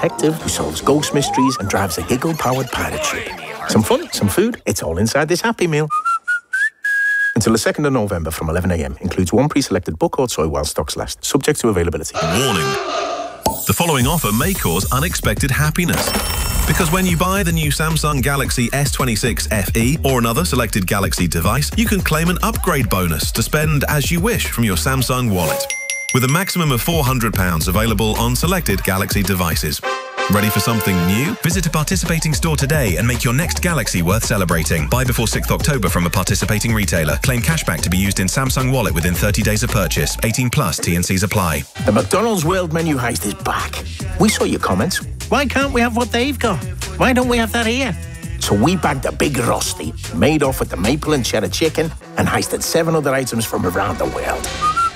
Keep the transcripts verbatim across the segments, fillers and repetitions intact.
detective who solves ghost mysteries and drives a giggle-powered pirate ship. Some fun, some food, it's all inside this Happy Meal. Until the second of November from eleven a m. Includes one pre-selected book or toy while stocks last. Subject to availability. Warning. The following offer may cause unexpected happiness. Because when you buy the new Samsung Galaxy S twenty-six F E or another selected Galaxy device, you can claim an upgrade bonus to spend as you wish from your Samsung wallet. With a maximum of four hundred pounds available on selected Galaxy devices. Ready for something new? Visit a participating store today and make your next Galaxy worth celebrating. Buy before sixth of October from a participating retailer. Claim cashback to be used in Samsung Wallet within thirty days of purchase. eighteen plus, T and C's apply. The McDonald's World Menu Heist is back. We saw your comments. Why can't we have what they've got? Why don't we have that here? So we bagged a big Rusty, made off with the maple and cheddar chicken, and heisted seven other items from around the world.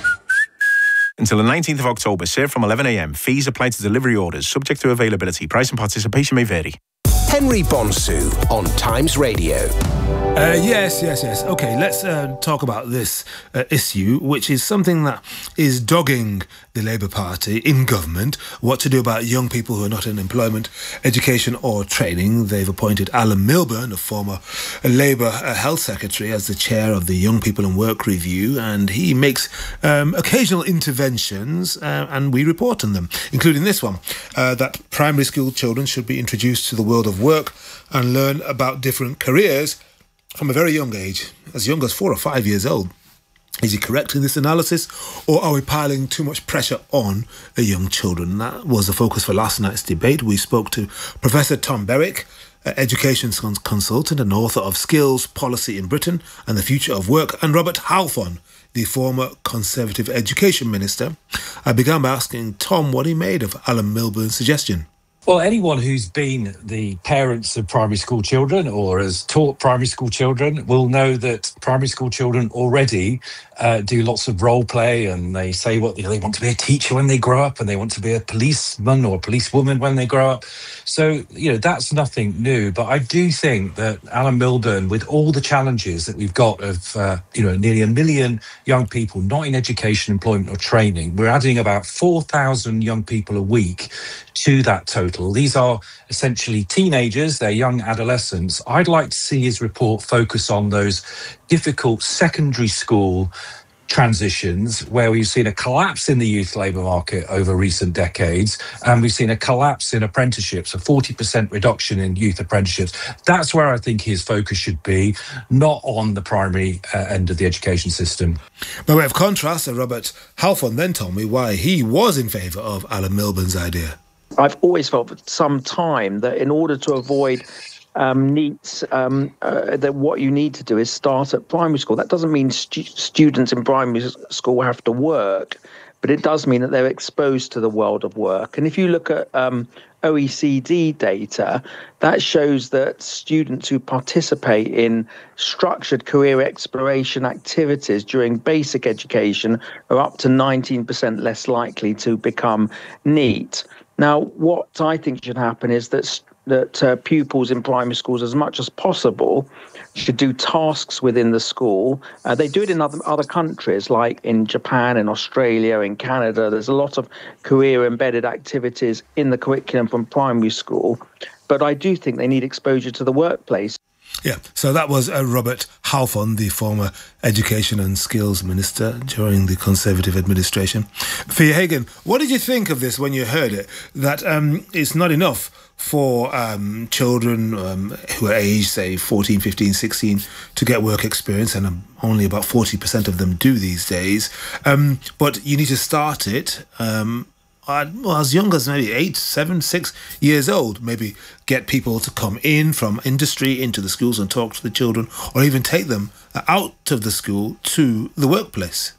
Until the nineteenth of October, served from eleven a m. Fees apply to delivery orders, subject to availability. Price and participation may vary. Henry Bonsu on Times Radio. Uh, yes, yes, yes. Okay, let's uh, talk about this uh, issue, which is something that is dogging the Labour Party in government. What to do about young people who are not in employment, education or training. They've appointed Alan Milburn, a former Labour uh, Health Secretary, as the chair of the Young People and Work Review, and he makes um, occasional interventions, uh, and we report on them, including this one, uh, that primary school children should be introduced to the world of work and learn about different careers from a very young age, as young as four or five years old. Is he correct in this analysis, or are we piling too much pressure on the young children? That was the focus for last night's debate. We spoke to Professor Tom Berwick, education consultant and author of Skills Policy in Britain and the Future of Work, and Robert Halfon, the former Conservative Education Minister. I began by asking Tom what he made of Alan Milburn's suggestion. Well, anyone who's been the parents of primary school children or has taught primary school children will know that primary school children already uh, do lots of role play, and they say what they, they want to be a teacher when they grow up, and they want to be a policeman or a policewoman when they grow up. So, you know, that's nothing new. But I do think that Alan Milburn, with all the challenges that we've got of, uh, you know, nearly a million young people not in education, employment or training, we're adding about four thousand young people a week to that total. These are essentially teenagers, they're young adolescents. I'd like to see his report focus on those difficult secondary school transitions where we've seen a collapse in the youth labour market over recent decades, and we've seen a collapse in apprenticeships, a forty percent reduction in youth apprenticeships. That's where I think his focus should be, not on the primary uh, end of the education system. By way of contrast, Robert Halfon then told me why he was in favour of Alan Milburn's idea. I've always felt for some time that in order to avoid um, NEETs, um, uh, that what you need to do is start at primary school. That doesn't mean stu- students in primary school have to work, but it does mean that they're exposed to the world of work. And if you look at um, O E C D data, that shows that students who participate in structured career exploration activities during basic education are up to nineteen percent less likely to become NEET. Now, what I think should happen is that that uh, pupils in primary schools, as much as possible, should do tasks within the school. Uh, they do it in other other countries, like in Japan, in Australia, in Canada. There's a lot of career-embedded activities in the curriculum from primary school. But I do think they need exposure to the workplace. Yeah, so that was uh, Robert Halfon, the former Education and Skills Minister during the Conservative administration. Fia Hagan, what did you think of this when you heard it? That um, it's not enough for um, children um, who are aged, say, fourteen, fifteen, sixteen, to get work experience, and um, only about forty percent of them do these days. Um, but you need to start it um, at, well, as young as maybe eight, seven, six years old. Maybe get people to come in from industry into the schools and talk to the children, or even take them out of the school to the workplace.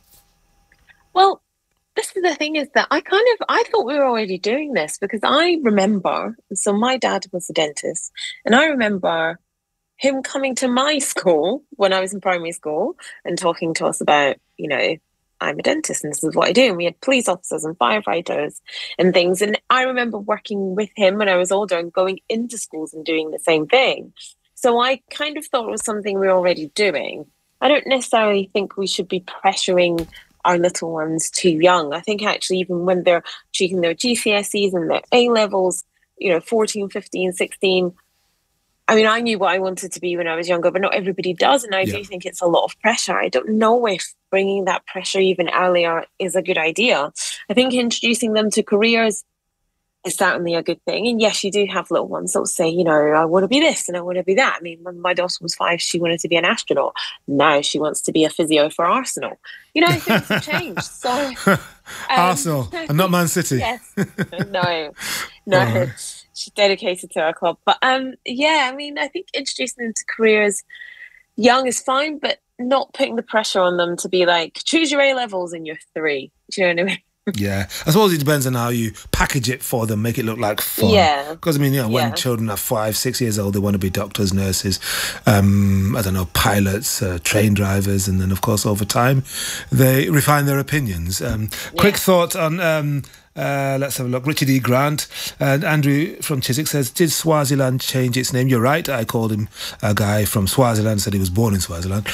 Well, this is the thing, is that I kind of, I thought we were already doing this, because I remember, so my dad was a dentist, and I remember him coming to my school when I was in primary school and talking to us about, you know, I'm a dentist and this is what I do. And we had police officers and firefighters and things. And I remember working with him when I was older and going into schools and doing the same thing. So I kind of thought it was something we were already doing. I don't necessarily think we should be pressuring our little ones too young. I think actually even when they're achieving their G C S Es and their A-levels, you know, fourteen, fifteen, sixteen. I mean, I knew what I wanted to be when I was younger, but not everybody does. And I yeah. do think it's a lot of pressure. I don't know if bringing that pressure even earlier is a good idea. I think introducing them to careers is certainly a good thing. And yes, you do have little ones that will say, you know, I want to be this and I want to be that. I mean, when my daughter was five, she wanted to be an astronaut. Now she wants to be a physio for Arsenal. You know, things have changed. So um, Arsenal and not Man City. Yes. No, no. Right. She's dedicated to our club. But um, yeah, I mean, I think introducing them to careers young is fine, but not putting the pressure on them to be like, choose your A levels and you're three. Do you know what I mean? Yeah, I suppose it depends on how you package it for them, make it look like fun. Yeah. Because, I mean, you know, when yeah. children are five, six years old, they want to be doctors, nurses, um, I don't know, pilots, uh, train drivers, and then, of course, over time, they refine their opinions. Um, yeah. Quick thought on... Um, Uh, let's have a look. Richard E. Grant and Andrew from Chiswick says, did Swaziland change its name? You're right. I called him a guy from Swaziland, said he was born in Swaziland.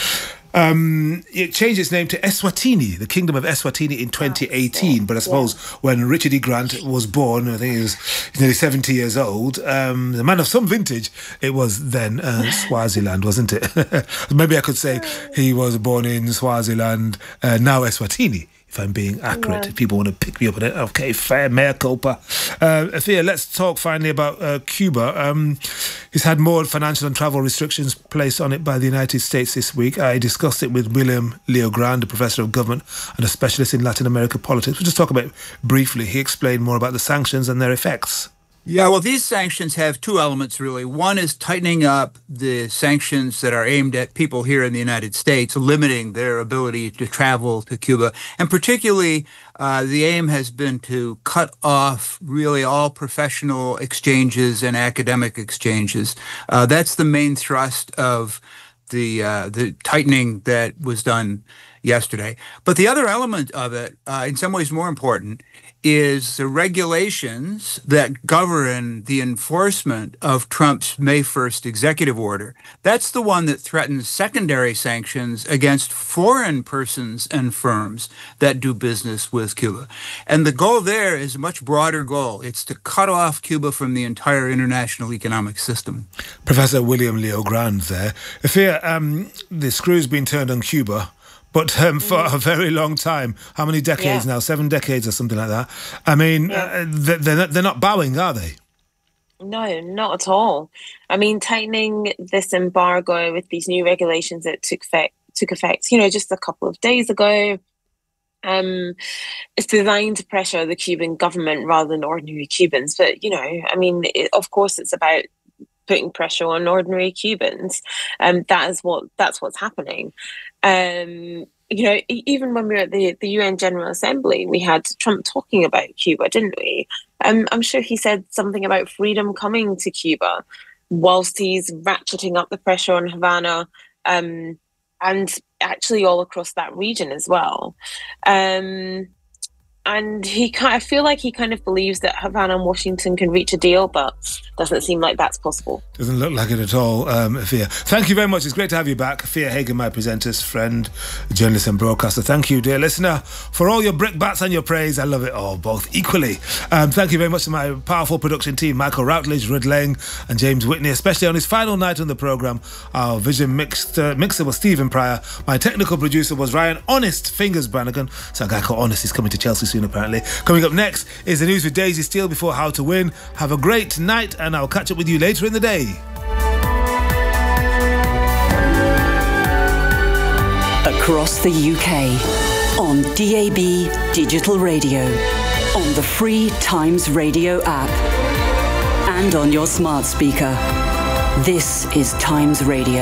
Um, it changed its name to Eswatini, the Kingdom of Eswatini, in twenty eighteen. But I suppose yeah. when Richard E. Grant was born, I think he was nearly seventy years old, um, the man of some vintage, it was then uh, Swaziland, wasn't it? Maybe I could say he was born in Swaziland, uh, now Eswatini. If I'm being accurate, yeah. if people want to pick me up on it, okay, fair, mea culpa. Uh, Afia, let's talk finally about uh, Cuba. Um, he's had more financial and travel restrictions placed on it by the United States this week. I discussed it with William Leo Grande, a professor of government and a specialist in Latin America politics. We'll just talk about it briefly. He explained more about the sanctions and their effects. Yeah, well, these sanctions have two elements, really. One is tightening up the sanctions that are aimed at people here in the United States, limiting their ability to travel to Cuba. And particularly, uh, the aim has been to cut off really all professional exchanges and academic exchanges. Uh, that's the main thrust of the uh, the tightening that was done yesterday. But the other element of it, uh, in some ways more important, is the regulations that govern the enforcement of Trump's May first executive order. That's the one that threatens secondary sanctions against foreign persons and firms that do business with Cuba. And the goal there is a much broader goal. It's to cut off Cuba from the entire international economic system. Professor William Leo Grande there. Afia, um, the screw's been turned on Cuba, but um, for a very long time. How many decades yeah. now? Seven decades or something like that. I mean, yeah. uh, they're, not, they're not bowing, are they? No, not at all. I mean, tightening this embargo with these new regulations that took effect, took effect, you know, just a couple of days ago, um, it's designed to pressure the Cuban government rather than ordinary Cubans. But, you know, I mean, it, of course, it's about putting pressure on ordinary Cubans. Um, that is what that's what's happening. Um, you know, even when we were at the, the U N General Assembly, we had Trump talking about Cuba, didn't we? Um, I'm sure he said something about freedom coming to Cuba, whilst he's ratcheting up the pressure on Havana, um, and actually all across that region as well. Um, And he kind I feel like he kind of believes that Havana and Washington can reach a deal, but doesn't seem like that's possible. Doesn't look like it at all, um, Afia. Thank you very much. It's great to have you back. Afia Hagen, my presenters, friend, journalist and broadcaster. Thank you, dear listener, for all your brickbats and your praise. I love it all, both equally. Um, thank you very much to my powerful production team, Michael Routledge, Rud Lang and James Whitney, especially on his final night on the programme. Our vision mixed, uh, mixer was Stephen Pryor. My technical producer was Ryan Honest Fingers Brannigan. So a guy called Honest is coming to Chelsea soon, apparently. Coming up next is the news with Daisy Steele before How to Win. Have a great night, and I'll catch up with you later in the day. Across the U K, on D A B Digital Radio, on the free Times Radio app, and on your smart speaker. This is Times Radio.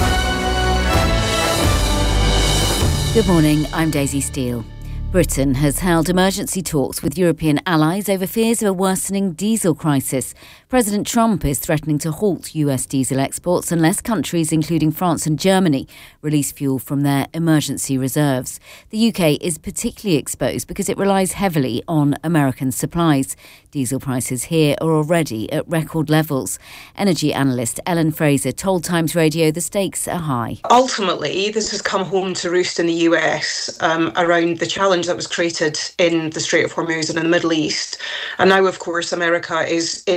Good morning, I'm Daisy Steele. Britain has held emergency talks with European allies over fears of a worsening diesel crisis. President Trump is threatening to halt U S diesel exports unless countries, including France and Germany, release fuel from their emergency reserves. The U K is particularly exposed because it relies heavily on American supplies. Diesel prices here are already at record levels. Energy analyst Ellen Fraser told Times Radio the stakes are high. Ultimately, this has come home to roost in the U S um, around the challenge that was created in the Strait of Hormuz and in the Middle East. And now, of course, America is